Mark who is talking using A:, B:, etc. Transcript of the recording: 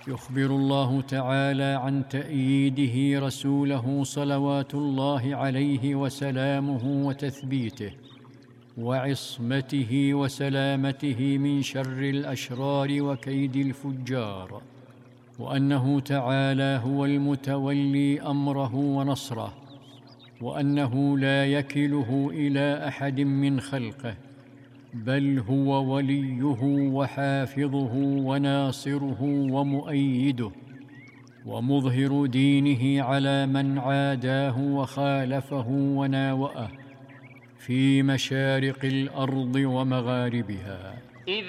A: يخبر الله تعالى عن تأييده رسوله صلوات الله عليه وسلامه وتثبيته وعصمته وسلامته من شر الأشرار وكيد الفجار، وأنه تعالى هو المتولي أمره ونصره، وأنه لا يكله إلى أحد من خلقه، بل هو وليه وحافظه وناصره ومؤيده ومظهر دينه على من عاداه وخالفه وناوأه في مشارق الأرض ومغاربها.